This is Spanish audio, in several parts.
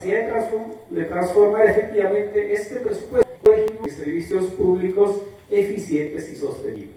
de transformar efectivamente este presupuesto en servicios públicos eficientes y sostenibles.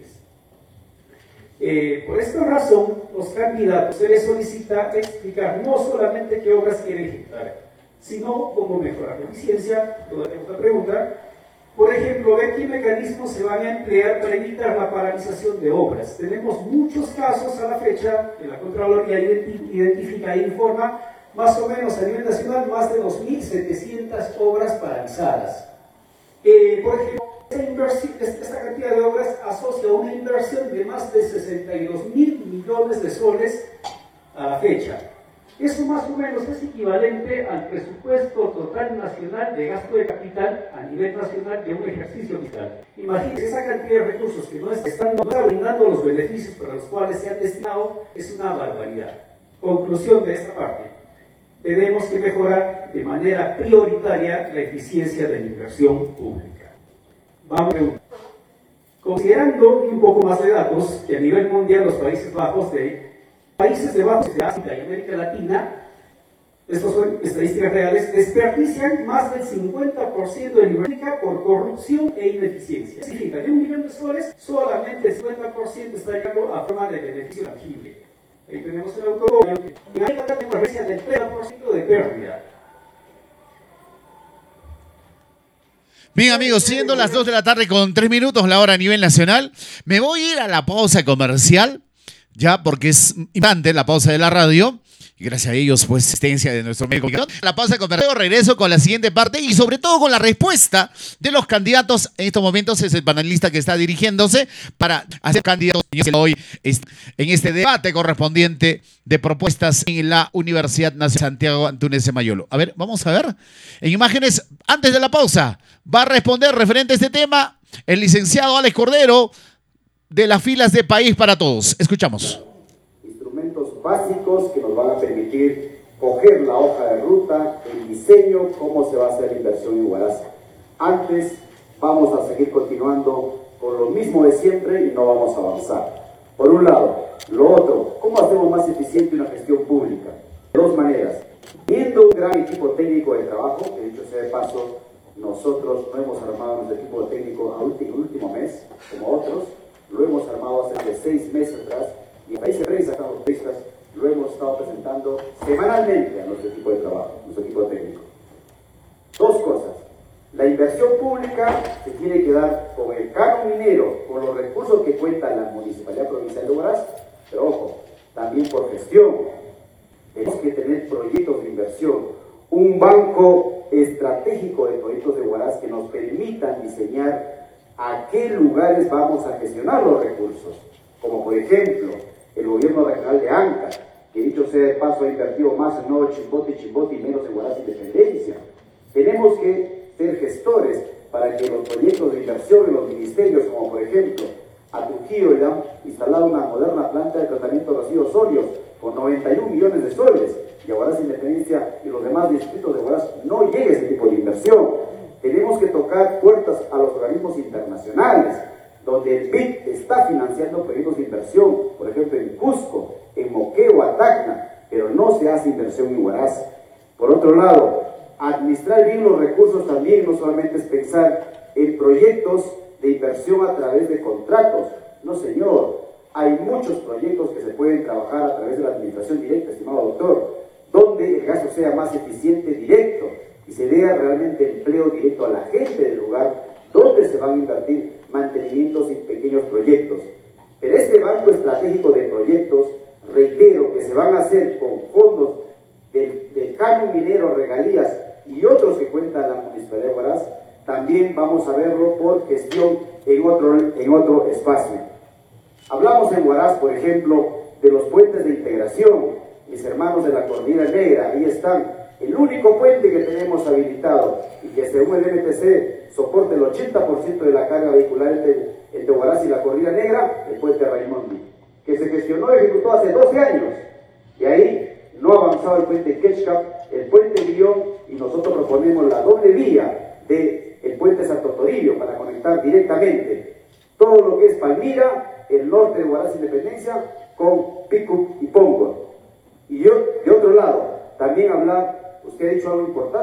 Por esta razón, los candidatos se les solicita explicar no solamente qué obras quieren ejecutar, sino cómo mejorar la eficiencia. Otra pregunta, por ejemplo, ver qué mecanismos se van a emplear para evitar la paralización de obras. Tenemos muchos casos a la fecha que la Contraloría identifica e informa, más o menos a nivel nacional, más de 2.700 obras paralizadas. Por ejemplo, esta cantidad de obras asocia una inversión de más de 62.000 millones de soles a la fecha. Eso más o menos es equivalente al presupuesto total nacional de gasto de capital a nivel nacional de un ejercicio fiscal. Imagínense, esa cantidad de recursos que no están brindando los beneficios para los cuales se han destinado es una barbaridad. Conclusión de esta parte. Tenemos que mejorar de manera prioritaria la eficiencia de la inversión pública. Vamos a ver. Considerando un poco más de datos, que a nivel mundial los Países Bajos de África y América Latina, estas son estadísticas reales, desperdician más del 50% de la inversión por corrupción e ineficiencia. Significa que de 1 millón de soles, solamente el 50% está llegando a forma de beneficio tangible. Ahí tenemos el autogobierno, y hay una diferencia del 30% de pérdida. Bien, amigos, siendo las 2 de la tarde con 3 minutos la hora a nivel nacional, me voy a ir a la pausa comercial, ya porque es importante la pausa de la radio, y gracias a ellos, pues, asistencia de nuestro medio de comunicación. La pausa comercial, regreso con la siguiente parte y sobre todo con la respuesta de los candidatos. En estos momentos es el panelista que está dirigiéndose para hacer candidatos hoy en este debate correspondiente de propuestas en la Universidad Nacional Santiago Antúnez de Mayolo. A ver, vamos a ver. En imágenes, antes de la pausa, va a responder referente a este tema el licenciado Alex Cordero de las filas de País para Todos. Escuchamos. Instrumentos básicos que nos van a permitir coger la hoja de ruta, el diseño, cómo se va a hacer la inversión en Huaraz. Antes vamos a seguir continuando con lo mismo de siempre y no vamos a avanzar. Por un lado. Lo otro, ¿cómo hacemos más eficiente una gestión pública? De dos maneras. Viendo un gran equipo técnico de trabajo, que dicho sea de paso, nosotros no hemos armado nuestro equipo técnico el último mes, como otros, lo hemos armado hace 6 meses atrás, y en países de prensa, lo hemos estado presentando semanalmente a nuestro equipo de trabajo, nuestro equipo técnico. Dos cosas. La inversión pública se tiene que dar con el canon minero, con los recursos que cuenta la Municipalidad Provincial de Huaraz, pero ojo, también por gestión. Tenemos que tener proyectos de inversión, un banco estratégico de proyectos de Huaraz que nos permitan diseñar a qué lugares vamos a gestionar los recursos, como por ejemplo el gobierno regional de Anca, que dicho sea de paso ha invertido más en Nuevo Chimbote y menos en Huaraz Independencia. Tenemos que ser gestores para que los proyectos de inversión en los ministerios, como por ejemplo a Trujillo le han instalado una moderna planta de tratamiento de residuos sólidos con 91 millones de soles, y a Huaraz Independencia y los demás distritos de Huaraz no llega ese tipo de inversión. Tenemos que tocar puertas a los organismos internacionales, donde el BID está financiando proyectos de inversión, por ejemplo en Cusco, en Moquegua, Tacna, pero no se hace inversión en Huaraz. Por otro lado, administrar bien los recursos también no solamente es pensar en proyectos de inversión a través de contratos. No, señor, hay muchos proyectos que se pueden trabajar a través de la administración directa, estimado doctor, donde el gasto sea más eficiente, directo, y se dé realmente empleo directo a la gente del lugar, donde se van a invertir mantenimientos y pequeños proyectos. Pero este banco estratégico de proyectos, reitero, que se van a hacer con fondos del canon minero, regalías y otros que cuenta la Municipalidad de Huaraz, también vamos a verlo por gestión en otro espacio. Hablamos en Huaraz, por ejemplo, de los puentes de integración. Mis hermanos de la Cordillera Negra, ahí están. El único puente que tenemos habilitado y que según el MTC soporta el 80% de la carga vehicular entre Huaraz y la Cordillera Negra, el puente Raimondi, que se gestionó y ejecutó hace 12 años. Y ahí no ha avanzado el puente Ketchcap, el puente Guillón, y nosotros proponemos la doble vía del puente Santo Toribio para conectar directamente todo lo que es Palmira, el norte de Huaraz Independencia, con Pico y Pongo. Y yo, de otro lado, también hablar Usted ha dicho algo importante.